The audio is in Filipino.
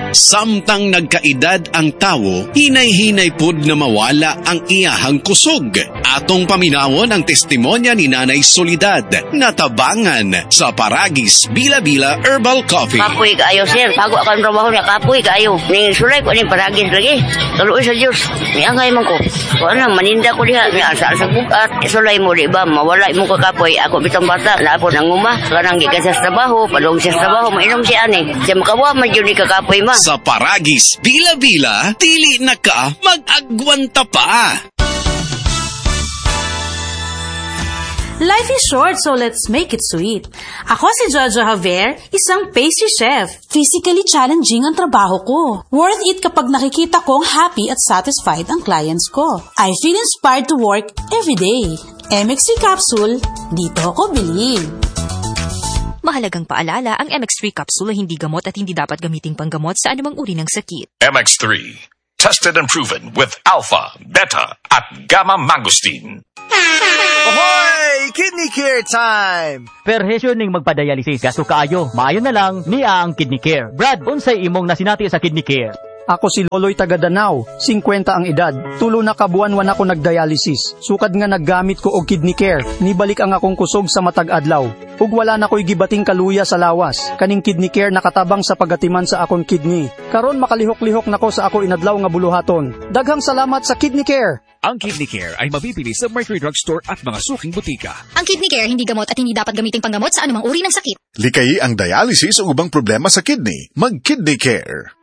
Samtang nagkaedad ang tawo, hinay-hinay pud na mawala ang iyahang kusog. Atong paminawon ang testimonya ni Nanay Soledad nga tabangan sa Paragis Bila-Bila Herbal Coffee. Kapoy kaayo, sir. Bago ako ang trabaho niya, kapoy kaayo. Ning sulay ko ning Paragis lagi. Tuloy sa Diyos. Niangay man ko. Kung ano, maninda ko diha. Asa sa bugat. Sulay mo, di ba? Mawala mo ka kapoy. Ako bitang bata. Laapon ang uma. Kanang gikan sa trabaho. Padong sa trabaho. Mainom siya ani. Siya makawa, medyo ni kakapoy ma. Sa Paragis Bila-Bila, dili na ka mag-agwanta pa. Life is short, so let's make it sweet. Ako si Jojo Javier, isang pastry chef. Physically challenging ang trabaho ko. Worth it kapag nakikita kong happy at satisfied ang clients ko. I feel inspired to work every day. MX3 capsule, dito ako bilhin. Mahalagang paalala, ang MX3 capsule ay hindi gamot at hindi dapat gamiting panggamot sa anumang uri ng sakit. MX3, tested and proven with alpha, beta, at gamma mangosteen. Ahoy! Kidney Care time! Perhesyo ning magpadayalisis gasto kaayo. Maayo na lang niya ang Kidney Care. Brad, unsay imong nasinati sa Kidney Care? Ako si Loloy taga Danau, 50 ang edad. Tulo na kabuan-wan ako nagdialysis. Sukad nga naggamit ko og Kidney Care. Nibalik ang akong kusog sa matag adlaw. Ug wala na ko'y gibating kaluya sa lawas. Kaning Kidney Care nakatabang sa pagatiman sa akong kidney. Karon makalihok-lihok nako sa ako inadlaw nga buluhaton. Daghang salamat sa Kidney Care. Ang Kidney Care ay mabibili sa Mercury Drug Store at mga suking butika. Ang Kidney Care hindi gamot at hindi dapat gamiting panggamot sa anumang uri ng sakit. Likayi ang dialysis o ubang problema sa kidney. Mag-Kidney Care.